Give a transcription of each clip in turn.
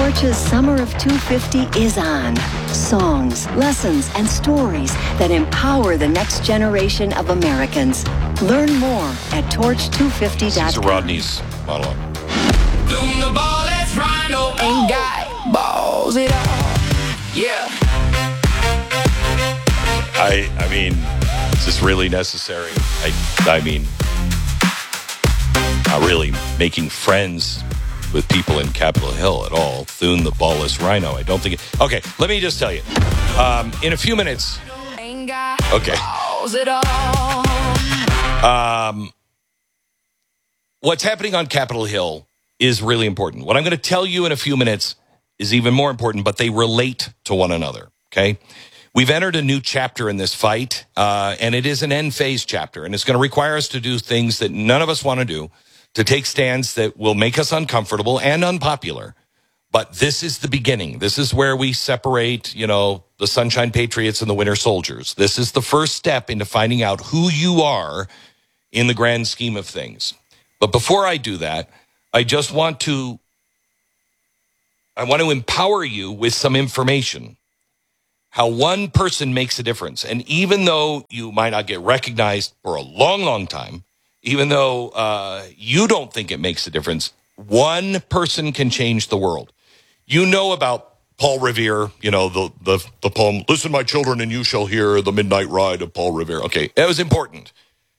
Torch's Summer of 250 is on. Songs, lessons, and stories that empower the next generation of Americans. Learn more at torch250.com. Caesar Rodney's monologue. Doom the ballest rhino ain't got balls at all. Yeah. I mean, is this really necessary? I mean, not really making friends with people in Capitol Hill at all. Thune the ballless rhino. I don't think it. Okay, let me just tell you. In a few minutes. Okay. What's happening on Capitol Hill is really important. What I'm going to tell you in a few minutes is even more important, but they relate to one another. Okay. We've entered a new chapter in this fight, and it is an end phase chapter, and it's going to require us to do things that none of us want to do, to take stands that will make us uncomfortable and unpopular. But this is the beginning. This is where we separate, the Sunshine Patriots and the Winter Soldiers. This is the first step into finding out who you are in the grand scheme of things. But before I do that, I just want to empower you with some information. How one person makes a difference. And even though you might not get recognized for a long, long time, even though you don't think it makes a difference, one person can change the world. You know about Paul Revere, the poem, "Listen, my children, and you shall hear the midnight ride of Paul Revere." Okay, that was important.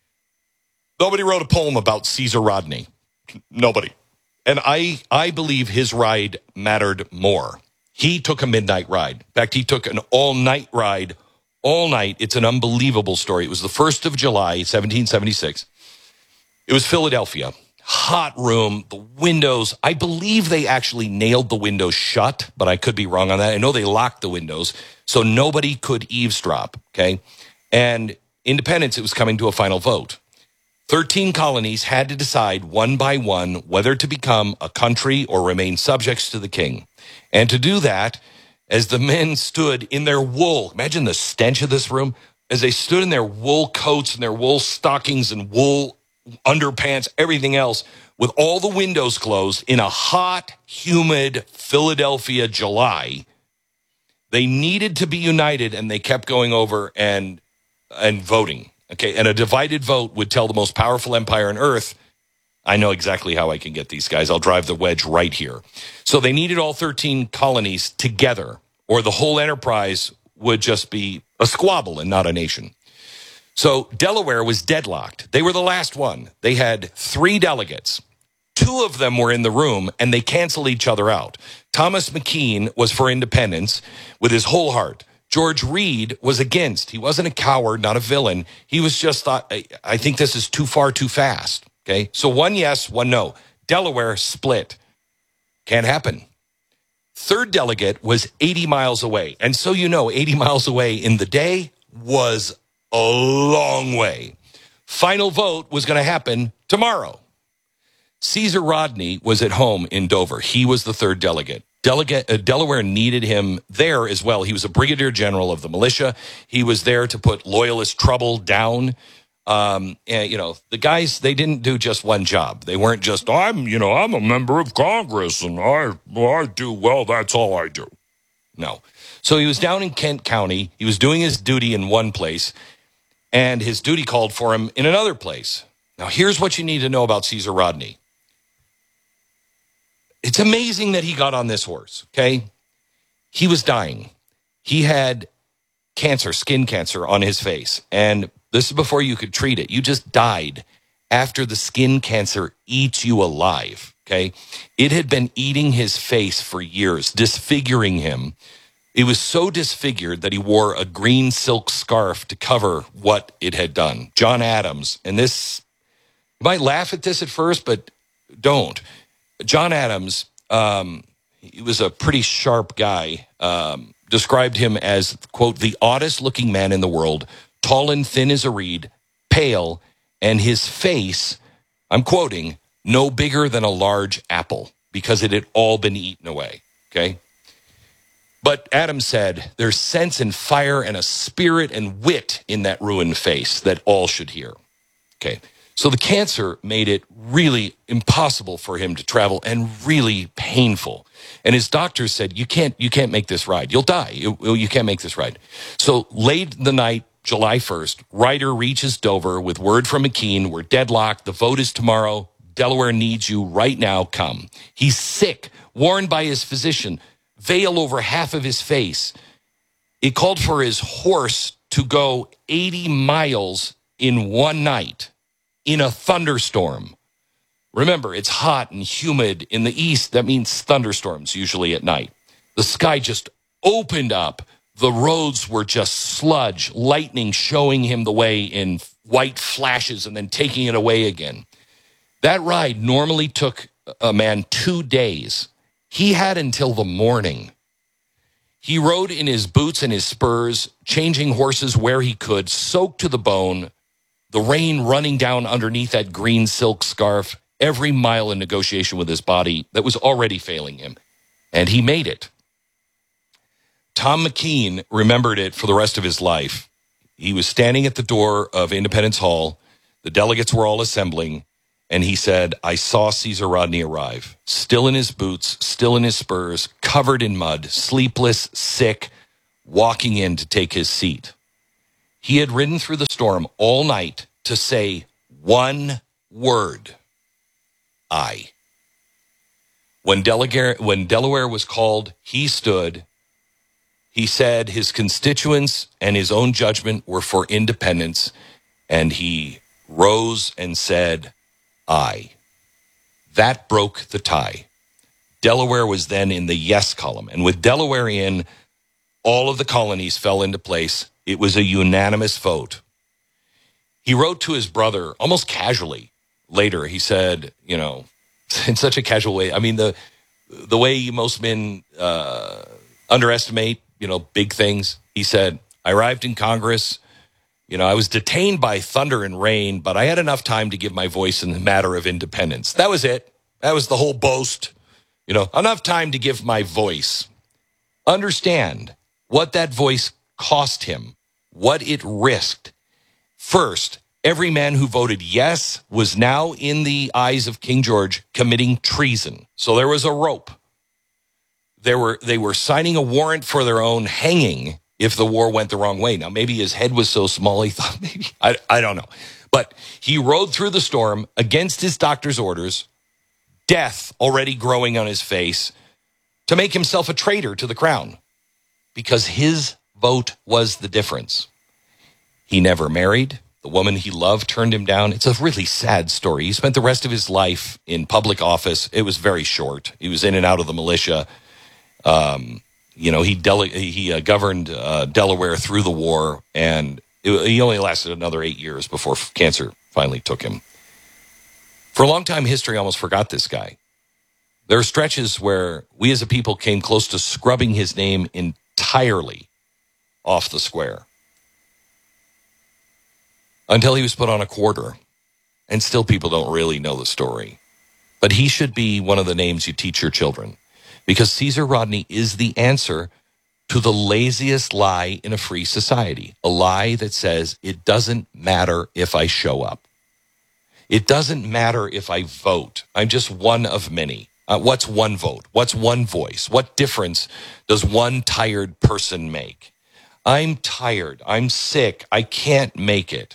Nobody wrote a poem about Caesar Rodney. Nobody. And I believe his ride mattered more. He took a midnight ride. In fact, he took an all-night ride, all night. It's an unbelievable story. It was the 1st of July, 1776. It was Philadelphia. Hot room, the windows. I believe they actually nailed the windows shut, but I could be wrong on that. I know they locked the windows, so nobody could eavesdrop, okay? And independence, it was coming to a final vote. 13 colonies had to decide one by one whether to become a country or remain subjects to the king. And to do that, as the men stood in their wool, imagine the stench of this room, as they stood in their wool coats and their wool stockings and wool underpants, everything else, with all the windows closed in a hot, humid Philadelphia July, they needed to be united, and they kept going over and voting. Okay, and a divided vote would tell the most powerful empire on earth, I know exactly how I can get these guys. I'll drive the wedge right here. So they needed all 13 colonies together, or the whole enterprise would just be a squabble and not a nation. So Delaware was deadlocked. They were the last one. They had 3 delegates. 2 of them were in the room, and they canceled each other out. Thomas McKean was for independence with his whole heart. George Reed was against. He wasn't a coward, not a villain. He was just thought, I think this is too far, too fast. Okay, so 1 yes, 1 no. Delaware split. Can't happen. 3rd delegate was 80 miles away. And so 80 miles away in the day was a long way. Final vote was going to happen tomorrow. Caesar Rodney was at home in Dover. He was the 3rd delegate. Delaware needed him there as well. He was a brigadier general of the militia. He was there to put loyalist trouble down. And, the guys, they didn't do just one job. They weren't just, I'm a member of Congress and I do well. That's all I do. No. So he was down in Kent County. He was doing his duty in one place, and his duty called for him in another place. Now, here's what you need to know about Caesar Rodney. It's amazing that he got on this horse, okay? He was dying. He had cancer, skin cancer on his face, and this is before you could treat it. You just died after the skin cancer eats you alive, okay? It had been eating his face for years, disfiguring him. It was so disfigured that he wore a green silk scarf to cover what it had done. John Adams, and this, you might laugh at this at first, but don't. John Adams, he was a pretty sharp guy, described him as, quote, the oddest looking man in the world, tall and thin as a reed, pale, and his face, I'm quoting, no bigger than a large apple, because it had all been eaten away, okay? But Adams said, there's sense and fire and a spirit and wit in that ruined face that all should hear. Okay, So the cancer made it really impossible for him to travel and really painful. And his doctors said, you can't make this ride. You'll die. You can't make this ride. So late the night, July 1st, Ryder reaches Dover with word from McKean. We're deadlocked. The vote is tomorrow. Delaware needs you right now. Come. He's sick, warned by his physician, veil over half of his face. It called for his horse to go 80 miles in one night in a thunderstorm. Remember, it's hot and humid in the east. That means thunderstorms usually at night. The sky just opened up. The roads were just sludge, lightning showing him the way in white flashes and then taking it away again. That ride normally took a man 2 days. He had until the morning. He rode in his boots and his spurs, changing horses where he could, soaked to the bone, the rain running down underneath that green silk scarf, every mile in negotiation with his body that was already failing him. And he made it. Tom McKean remembered it for the rest of his life. He was standing at the door of Independence Hall. The delegates were all assembling. And he said, I saw Caesar Rodney arrive, still in his boots, still in his spurs, covered in mud, sleepless, sick, walking in to take his seat. He had ridden through the storm all night to say one word, I. When Delaware was called, he stood. He said his constituents and his own judgment were for independence, and he rose and said, I. That broke the tie. Delaware was then in the yes column. And with Delaware in, all of the colonies fell into place. It was a unanimous vote. He wrote to his brother almost casually later. He said, in such a casual way. I mean, the way most men underestimate, big things. He said, I arrived in Congress. I was detained by thunder and rain, but I had enough time to give my voice in the matter of independence. That was it. That was the whole boast. Enough time to give my voice. Understand what that voice cost him, what it risked. First, every man who voted yes was now, in the eyes of King George, committing treason. So there was a rope. They were signing a warrant for their own hanging if the war went the wrong way. Now, maybe his head was so small he thought maybe, I don't know. But he rode through the storm against his doctor's orders, death already growing on his face, to make himself a traitor to the crown, because his vote was the difference. He never married. The woman he loved turned him down. It's a really sad story. He spent the rest of his life in public office. It was very short. He was in and out of the militia. He governed Delaware through the war, and he only lasted another 8 years before cancer finally took him. For a long time, history almost forgot this guy. There are stretches where we as a people came close to scrubbing his name entirely off the square until he was put on a quarter, and still people don't really know the story. But he should be one of the names you teach your children, because Caesar Rodney is the answer to the laziest lie in a free society, a lie that says it doesn't matter if I show up. It doesn't matter if I vote. I'm just one of many. What's one vote? What's one voice? What difference does one tired person make? I'm tired. I'm sick. I can't make it.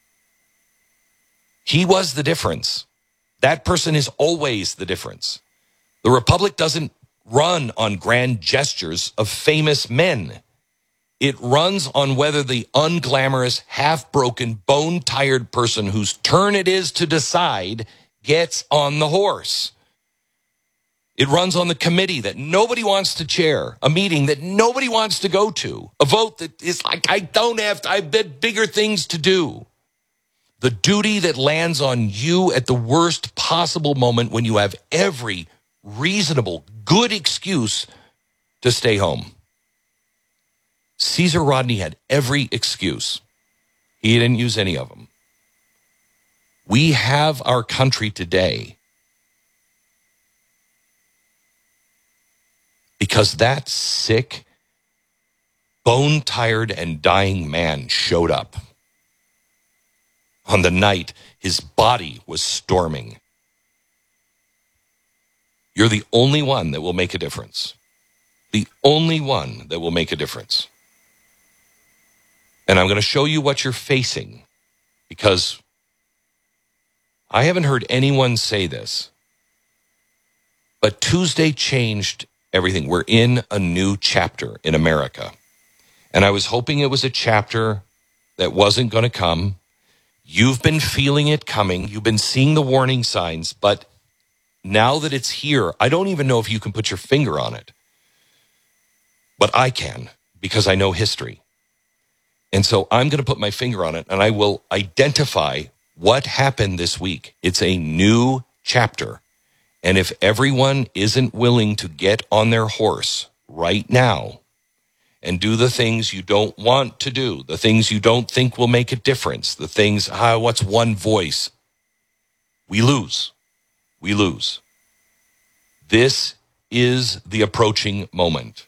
He was the difference. That person is always the difference. The Republic doesn't run on grand gestures of famous men. It runs on whether the unglamorous, half-broken, bone-tired person whose turn it is to decide gets on the horse. It runs on the committee that nobody wants to chair, a meeting that nobody wants to go to, a vote that is like, I've got bigger things to do. The duty that lands on you at the worst possible moment when you have every reasonable, good excuse to stay home. Caesar Rodney had every excuse. He didn't use any of them. We have our country today because that sick, bone-tired, and dying man showed up. on the night his body was storming. You're the only one that will make a difference. The only one that will make a difference. And I'm going to show you what you're facing, because I haven't heard anyone say this, but Tuesday changed everything. We're in a new chapter in America. And I was hoping it was a chapter that wasn't going to come. You've been feeling it coming. You've been seeing the warning signs, but now that it's here, I don't even know if you can put your finger on it. But I can, because I know history. And so I'm going to put my finger on it, and I will identify what happened this week. It's a new chapter. And if everyone isn't willing to get on their horse right now and do the things you don't want to do, the things you don't think will make a difference, the things, what's one voice? We lose. We lose. This is the approaching moment.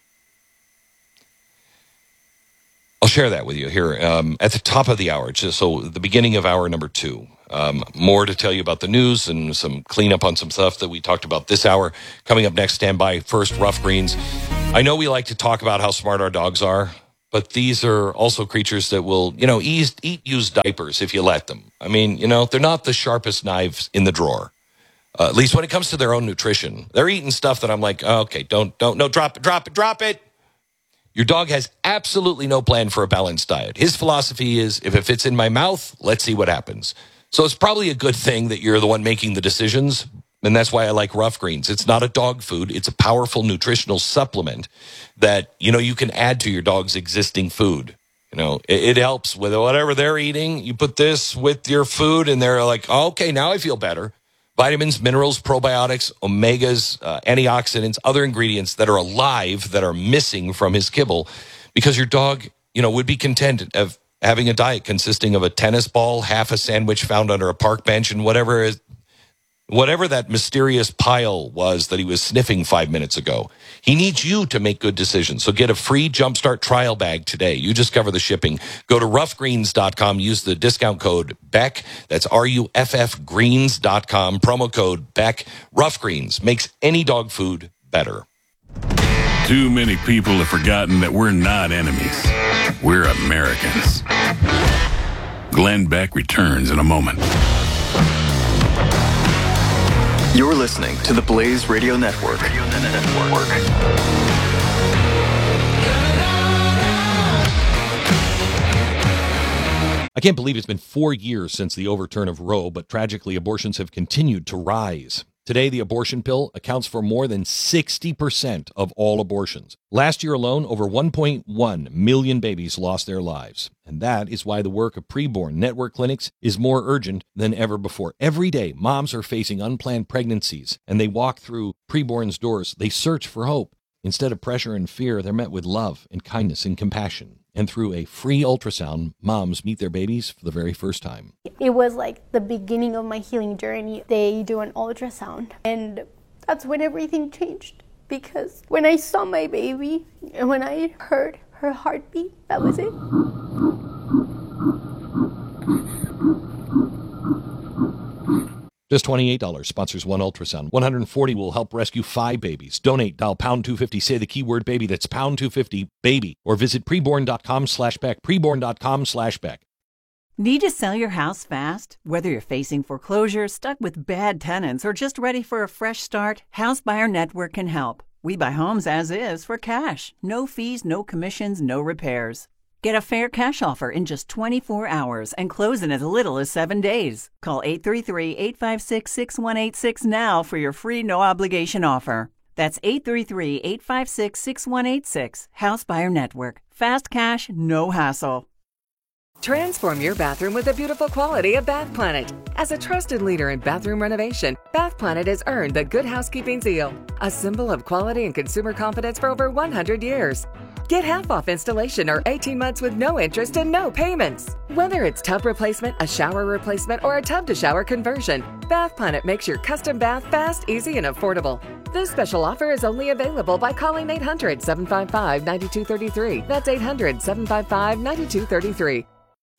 I'll share that with you here at the top of the hour, just so the beginning of hour number 2. More to tell you about the news and some cleanup on some stuff that we talked about this hour. Coming up next, stand by. First, Rough Greens. I know we like to talk about how smart our dogs are, but these are also creatures that will, eat used diapers if you let them. I mean, they're not the sharpest knives in the drawer. At least when it comes to their own nutrition. They're eating stuff that I'm like, okay, don't, drop it. Your dog has absolutely no plan for a balanced diet. His philosophy is, if it fits in my mouth, let's see what happens. So it's probably a good thing that you're the one making the decisions, and that's why I like Rough Greens. It's not a dog food. It's a powerful nutritional supplement that, you can add to your dog's existing food. It helps with whatever they're eating. You put this with your food, and they're like, okay, now I feel better. Vitamins, minerals, probiotics, omegas, antioxidants, other ingredients that are alive that are missing from his kibble, because your dog, would be content of having a diet consisting of a tennis ball, half a sandwich found under a park bench, and whatever that mysterious pile was that he was sniffing 5 minutes ago. He needs you to make good decisions. So get a free Jumpstart trial bag today. You just cover the shipping. Go to roughgreens.com. Use the discount code BECK. That's RUFF greens.com. Promo code BECK. Rough Greens makes any dog food better. Too many people have forgotten that we're not enemies. We're Americans. Glenn Beck returns in a moment. You're listening to the Blaze Radio Network. I can't believe it's been 4 years since the overturn of Roe, but tragically, abortions have continued to rise. Today, the abortion pill accounts for more than 60% of all abortions. Last year alone, over 1.1 million babies lost their lives. And that is why the work of preborn network clinics is more urgent than ever before. Every day, moms are facing unplanned pregnancies, and they walk through preborn's doors. They search for hope. Instead of pressure and fear, they're met with love and kindness and compassion. And through a free ultrasound, moms meet their babies for the very first time. It was like the beginning of my healing journey. They do an ultrasound, and that's when everything changed. Because when I saw my baby and when I heard her heartbeat, that was it. Just $28 sponsors one ultrasound. $140 will help rescue 5 babies. Donate, dial pound 250, say the keyword baby. That's pound 250 baby, or visit preborn.com/Beck. Preborn.com/Beck. Need to sell your house fast? Whether you're facing foreclosure, stuck with bad tenants, or just ready for a fresh start, House Buyer Network can help. We buy homes as is for cash. No fees, no commissions, no repairs. Get a fair cash offer in just 24 hours and close in as little as 7 days. Call 833-856-6186 now for your free no-obligation offer. That's 833-856-6186. House Buyer Network. Fast cash, no hassle. Transform your bathroom with the beautiful quality of Bath Planet. As a trusted leader in bathroom renovation, Bath Planet has earned the Good Housekeeping seal, a symbol of quality and consumer confidence for over 100 years. Get half off installation or 18 months with no interest and no payments. Whether it's tub replacement, a shower replacement, or a tub-to-shower conversion, Bath Planet makes your custom bath fast, easy, and affordable. This special offer is only available by calling 800-755-9233. That's 800-755-9233.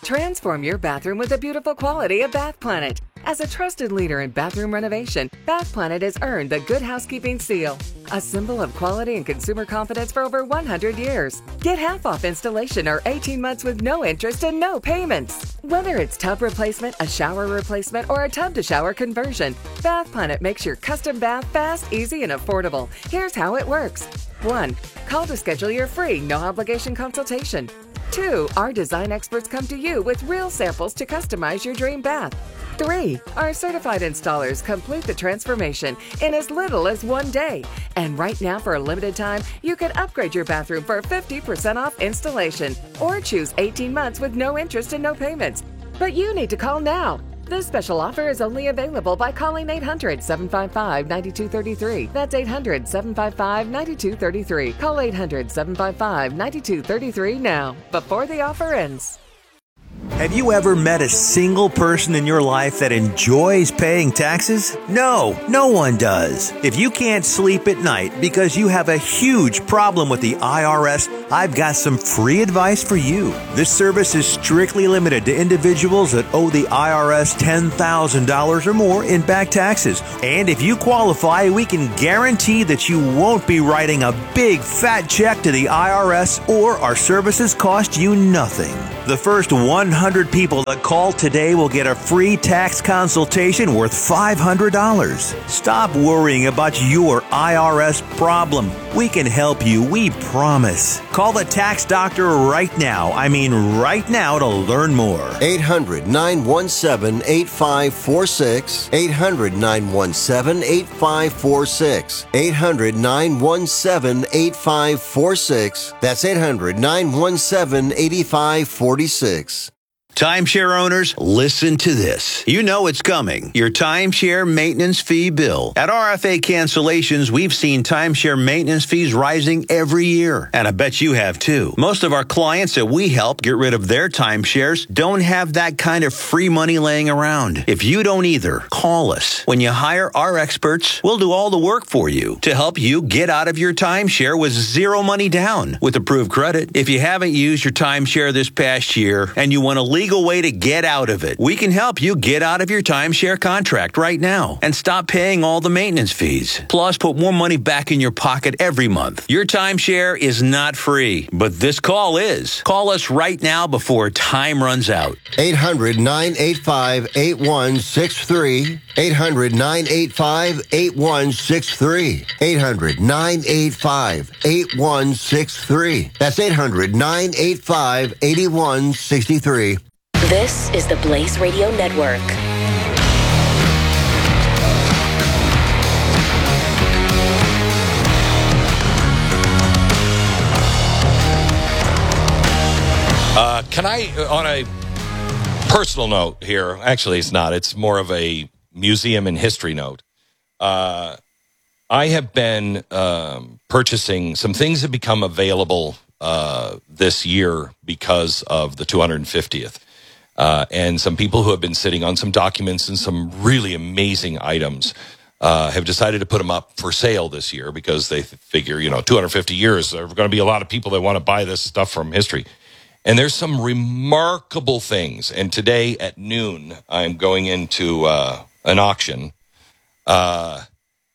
Transform your bathroom with the beautiful quality of Bath Planet. As a trusted leader in bathroom renovation, Bath Planet has earned the Good Housekeeping seal, a symbol of quality and consumer confidence for over 100 years. Get half off installation or 18 months with no interest and no payments. Whether it's tub replacement, a shower replacement, or a tub-to-shower conversion, Bath Planet makes your custom bath fast, easy, and affordable. Here's how it works. 1. Call to schedule your free, no-obligation consultation. 2. Our design experts come to you with real samples to customize your dream bath. 3. Our certified installers complete the transformation in as little as 1 day. And right now, for a limited time, you can upgrade your bathroom for 50% off installation or choose 18 months with no interest and no payments. But you need to call now. This special offer is only available by calling 800-755-9233. That's 800-755-9233. Call 800-755-9233 now, before the offer ends. Have you ever met a single person in your life that enjoys paying taxes? No, no one does. If you can't sleep at night because you have a huge problem with the IRS, I've got some free advice for you. This service is strictly limited to individuals that owe the IRS $10,000 or more in back taxes. And if you qualify, we can guarantee that you won't be writing a big fat check to the IRS, or our services cost you nothing. The first 100 people that call today will get a free tax consultation worth $500. Stop worrying about your IRS problem. We can help you, we promise. Call the tax doctor right now. I mean right now, to learn more. 800-917-8546. 800-917-8546. 800-917-8546. That's 800-917-8546. Timeshare owners, listen to this. You know it's coming. Your timeshare maintenance fee bill. At RFA Cancellations, we've seen timeshare maintenance fees rising every year. And I bet you have too. Most of our clients that we help get rid of their timeshares don't have that kind of free money laying around. If you don't either, call us. When you hire our experts, we'll do all the work for you to help you get out of your timeshare with zero money down with approved credit. If you haven't used your timeshare this past year and you want to legal way to get out of it, we can help you get out of your timeshare contract right now and stop paying all the maintenance fees. Plus, put more money back in your pocket every month. Your timeshare is not free, but this call is. Call us right now before time runs out. 800-985-8163. 800-985-8163. 800-985-8163. That's 800-985-8163. This is the Blaze Radio Network. Can I, on a personal note here, actually it's not, it's more of a museum and history note. I have been purchasing some things that become available this year because of the 250th. And some people who have been sitting on some documents and some really amazing items have decided to put them up for sale this year because they figure, 250 years, there are going to be a lot of people that want to buy this stuff from history. And there's some remarkable things. And today at noon, I'm going into an auction. I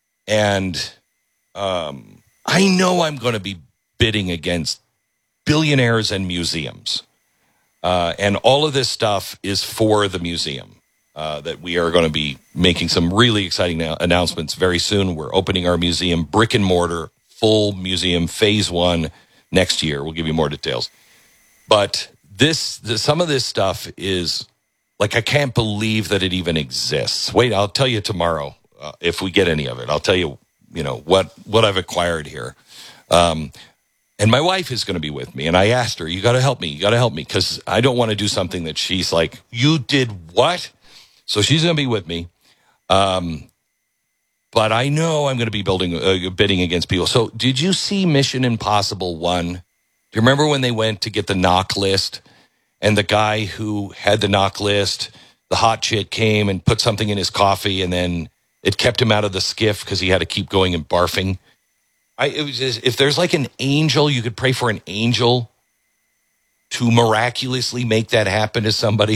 know I'm going to be bidding against billionaires and museums. And all of this stuff is for the museum, that we are going to be making some really exciting announcements very soon. We're opening our museum, brick and mortar, full museum, phase 1 next year. We'll give you more details. But some of this stuff is, like, I can't believe that it even exists. Wait, I'll tell you tomorrow if we get any of it. I'll tell you, what I've acquired here. And my wife is going to be with me. And I asked her, you got to help me, because I don't want to do something that she's like, you did what? So she's going to be with me. But I know I'm going to be bidding against people. So did you see Mission Impossible 1? Do you remember when they went to get the knock list? And the guy who had the knock list, the hot chick came and put something in his coffee, and then it kept him out of the skiff because he had to keep going and barfing. It was just, if there's like an angel, you could pray for an angel to miraculously make that happen to somebody,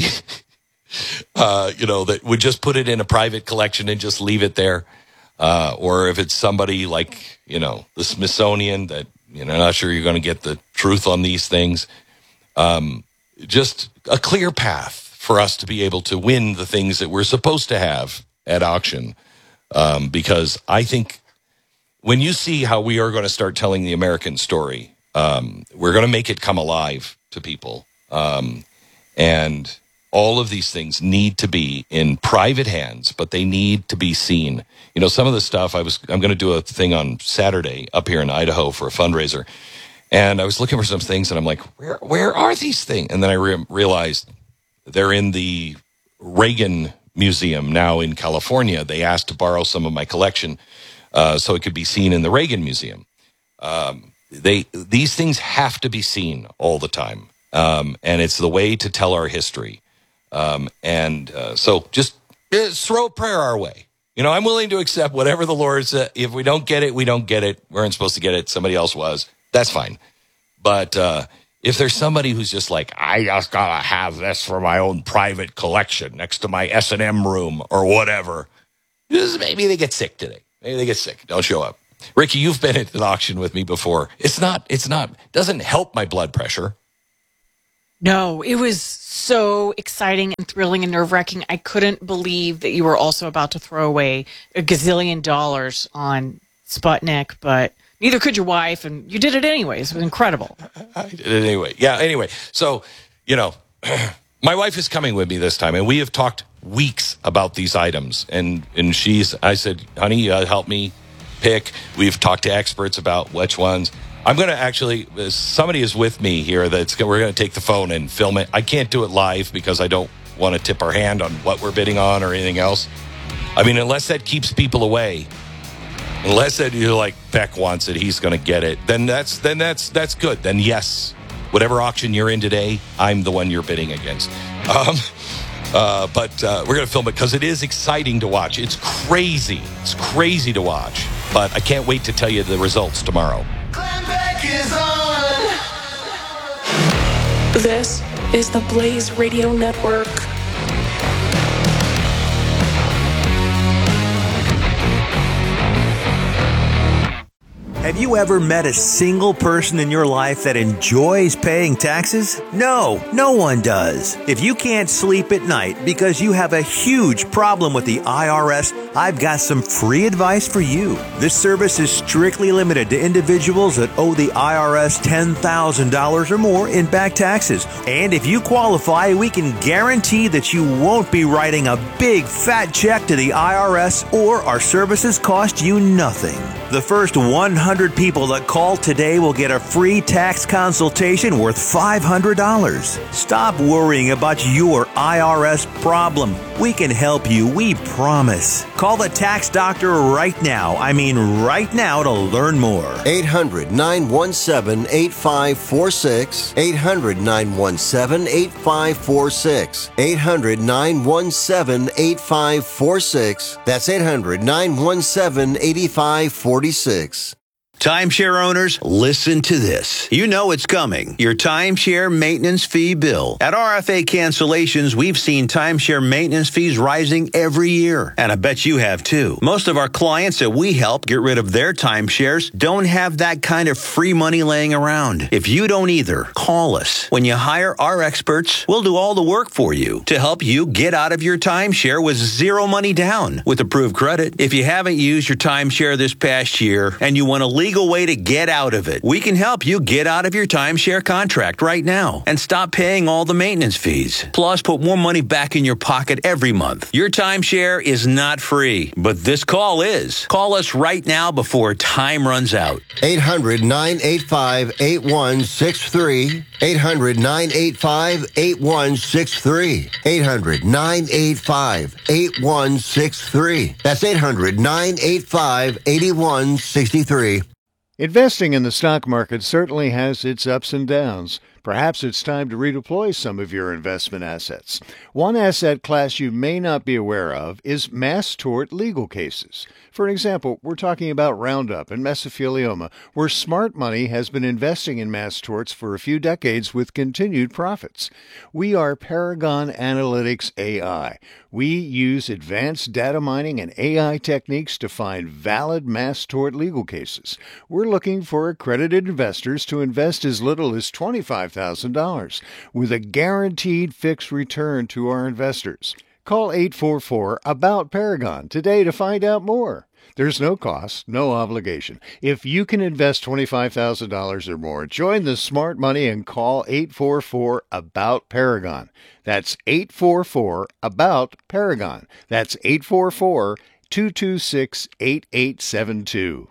that would just put it in a private collection and just leave it there. Or if it's somebody like, the Smithsonian that, not sure you're going to get the truth on these things. Just a clear path for us to be able to win the things that we're supposed to have at auction. Because I think when you see how we are going to start telling the American story, we're going to make it come alive to people. And all of these things need to be in private hands, but they need to be seen. Some of the stuff I'm going to do a thing on Saturday up here in Idaho for a fundraiser. And I was looking for some things and I'm like, where are these things? And then I realized they're in the Reagan Museum now in California. They asked to borrow some of my collection so it could be seen in the Reagan Museum. These things have to be seen all the time. And it's the way to tell our history. So just throw a prayer our way. I'm willing to accept whatever the Lord said. If we don't get it, we don't get it. We weren't supposed to get it. Somebody else was. That's fine. But if there's somebody who's just like, I just got to have this for my own private collection next to my S&M room or whatever, maybe they get sick today. Maybe they get sick. Don't show up. Ricky, you've been at an auction with me before. Doesn't help my blood pressure. No, it was so exciting and thrilling and nerve-wracking. I couldn't believe that you were also about to throw away $1 gazillion on Sputnik, but neither could your wife, and you did it anyways. It was incredible. I did it anyway. Yeah, anyway. So, my wife is coming with me this time, and we have talked weeks about these items. And I said, honey, help me pick. We've talked to experts about which ones. I'm going to actually, somebody is with me here we're going to take the phone and film it. I can't do it live because I don't want to tip our hand on what we're bidding on or anything else. I mean, unless that keeps people away, unless that you're like, Beck wants it, he's going to get it, then that's good. Then yes, whatever auction you're in today, I'm the one you're bidding against. But we're going to film it because it is exciting to watch. It's crazy. It's crazy to watch. But I can't wait to tell you the results tomorrow. This is the Blaze Radio Network. Have you ever met a single person in your life that enjoys paying taxes? No one does. If you can't sleep at night because you have a huge problem with the IRS, I've got some free advice for you. This service is strictly limited to individuals that owe the IRS $10,000 or more in back taxes. And if you qualify, we can guarantee that you won't be writing a big fat check to the IRS, or our services cost you nothing. The first 100 people that call today will get a free tax consultation worth $500. Stop worrying about your IRS problem. We can help you, we promise. Call the tax doctor right now. I mean right now to learn more. 800-917-8546. 800-917-8546. 800-917-8546. That's 800-917-8546. Timeshare owners, listen to this. You know it's coming. Your timeshare maintenance fee bill. At RFA Cancellations, we've seen timeshare maintenance fees rising every year. And I bet you have too. Most of our clients that we help get rid of their timeshares don't have that kind of free money laying around. If you don't either, call us. When you hire our experts, we'll do all the work for you to help you get out of your timeshare with zero money down with approved credit. If you haven't used your timeshare this past year and you want to legal way to get out of it, we can help you get out of your timeshare contract right now and stop paying all the maintenance fees. Plus, put more money back in your pocket every month. Your timeshare is not free, but this call is. Call us right now before time runs out. 800-985-8163. 800-985-8163. 800-985-8163. That's 800-985-8163. Investing in the stock market certainly has its ups and downs, Perhaps it's time to redeploy some of your investment assets. One asset class you may not be aware of is mass tort legal cases. For example, we're talking about Roundup and mesothelioma, where smart money has been investing in mass torts for a few decades with continued profits. We are Paragon Analytics AI. We use advanced data mining and AI techniques to find valid mass tort legal cases. We're looking for accredited investors to invest as little as $25,000 with a guaranteed fixed return to our investors. Call 844-ABOUT-PARAGON today to find out more. There's no cost, no obligation. If you can invest $25,000 or more, join the smart money and call 844-ABOUT-PARAGON. That's 844-ABOUT-PARAGON. That's 844-226-8872.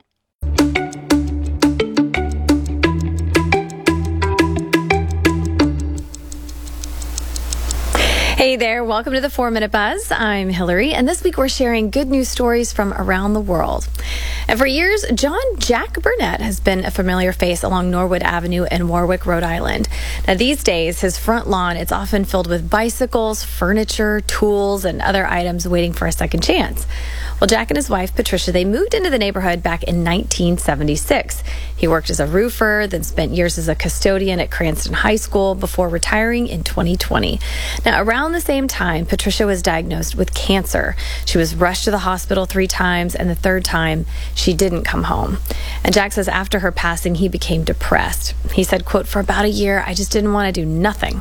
Hey there, welcome to the 4-Minute Buzz. I'm Hillary, and this week we're sharing good news stories from around the world. And for years, Jack Burnett has been a familiar face along Norwood Avenue in Warwick, Rhode Island. Now these days, his front lawn, it's often filled with bicycles, furniture, tools, and other items waiting for a second chance. Well, Jack and his wife, Patricia, they moved into the neighborhood back in 1976. He worked as a roofer, then spent years as a custodian at Cranston High School before retiring in 2020. Now, around the same time, Patricia was diagnosed with cancer. She was rushed to the hospital 3 times, and the 3rd time, she didn't come home. And Jack says after her passing, he became depressed. He said, quote, "For about a year, I just didn't want to do nothing.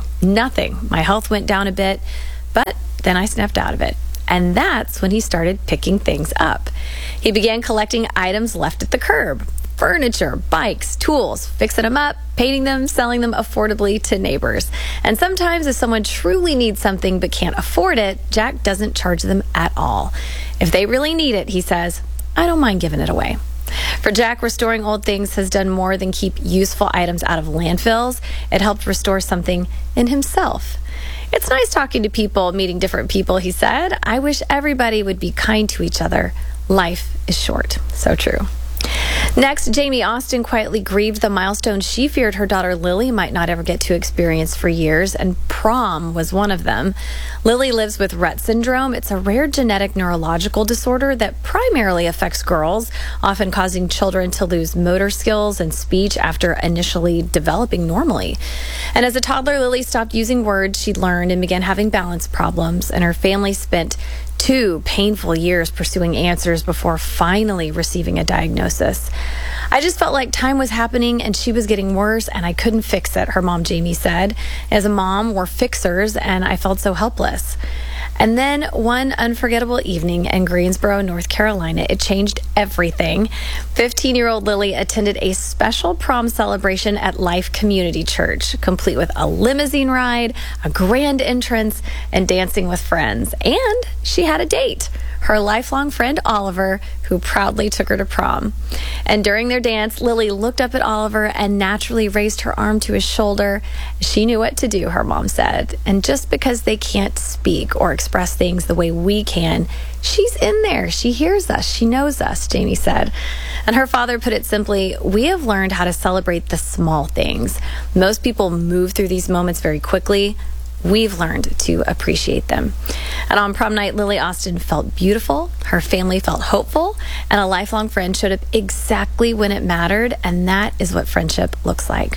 My health went down a bit, but then I snapped out of it. And that's when he started picking things up. He began collecting items left at the curb. Furniture, bikes, tools, fixing them up, painting them, selling them affordably to neighbors. And sometimes if someone truly needs something but can't afford it, Jack doesn't charge them at all. If they really need it, he says, I don't mind giving it away." For Jack, restoring old things has done more than keep useful items out of landfills. It helped restore something in himself. "It's nice talking to people, meeting different people," he said. "I wish everybody would be kind to each other. Life is short." So true. Next, Jamie Austin quietly grieved the milestone she feared her daughter Lily might not ever get to experience for years, and prom was one of them. Lily lives with Rett syndrome. It's a rare genetic neurological disorder that primarily affects girls, often causing children to lose motor skills and speech after initially developing normally. And as a toddler, Lily stopped using words she'd learned and began having balance problems, and her family spent 2 painful years pursuing answers before finally receiving a diagnosis. "I just felt like time was happening and she was getting worse and I couldn't fix it," her mom Jamie said. "As a mom, we're fixers and I felt so helpless." And then one unforgettable evening in Greensboro, North Carolina, it changed everything. 15-year-old Lily attended a special prom celebration at Life Community Church, complete with a limousine ride, a grand entrance, and dancing with friends. And she had a date, her lifelong friend Oliver, who proudly took her to prom. And during their dance, Lily looked up at Oliver and naturally raised her arm to his shoulder. She knew what to do, her mom said. And just because they can't speak or express things the way we can, she's in there. She hears us. She knows us, Jamie said. And her father put it simply, "We have learned how to celebrate the small things. Most people move through these moments very quickly. We've learned to appreciate them." And on prom night, Lily Austin felt beautiful, her family felt hopeful, and a lifelong friend showed up exactly when it mattered, and that is what friendship looks like.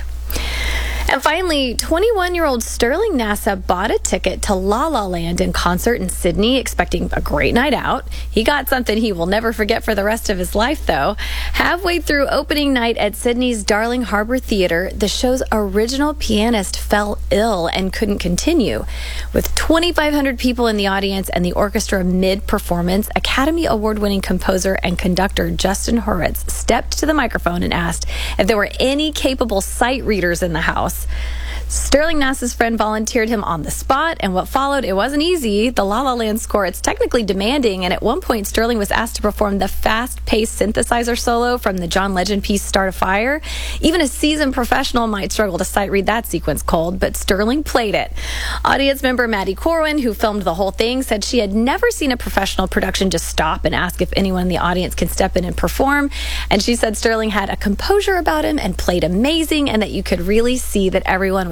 And finally, 21-year-old Sterling Nasa bought a ticket to La La Land in concert in Sydney, expecting a great night out. He got something he will never forget for the rest of his life, though. Halfway through opening night at Sydney's Darling Harbour Theatre, the show's original pianist fell ill and couldn't continue. With 2,500 people in the audience and the orchestra mid-performance, Academy Award-winning composer and conductor Justin Hurwitz stepped to the microphone and asked if there were any capable sight readers in the house. Sterling Nasa's friend volunteered him on the spot, and what followed, it wasn't easy. The La La Land score, it's technically demanding, and at one point Sterling was asked to perform the fast-paced synthesizer solo from the John Legend piece Start a Fire. Even a seasoned professional might struggle to sight read that sequence cold, but Sterling played it. Audience member Maddie Corwin, who filmed the whole thing, said she had never seen a professional production just stop and ask if anyone in the audience can step in and perform, and she said Sterling had a composure about him and played amazing, and that you could really see that everyone was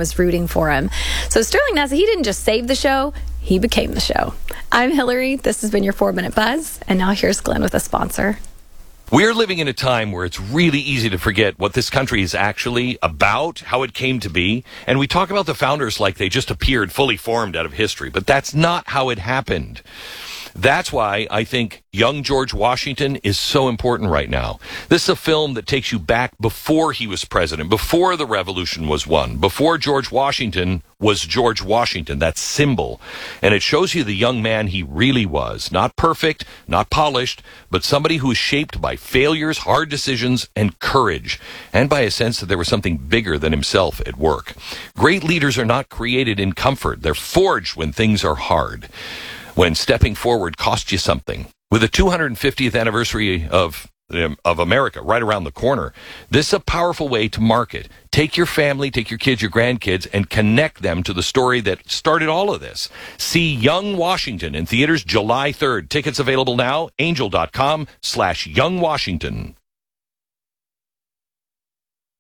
was rooting for him. So Sterling Nessa, he didn't just save the show, he became the show. I'm Hillary. This has been your 4-Minute Buzz. And now here's Glenn with a sponsor. We're living in a time where it's really easy to forget what this country is actually about, how it came to be. And we talk about the founders like they just appeared fully formed out of history, but that's not how it happened. That's why I think Young George Washington is so important right now. This is a film that takes you back before he was president, before the revolution was won, before George Washington was George Washington, that symbol. And it shows you the young man he really was. Not perfect, not polished, but somebody who was shaped by failures, hard decisions, and courage, and by a sense that there was something bigger than himself at work. Great leaders are not created in comfort. They're forged when things are hard. When stepping forward costs you something. With the 250th anniversary of America right around the corner, this is a powerful way to market. Take your family, take your kids, your grandkids, and connect them to the story that started all of this. See Young Washington in theaters July 3rd. Tickets available now, angel.com/YoungWashington.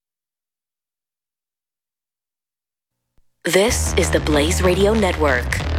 This is the Blaze Radio Network.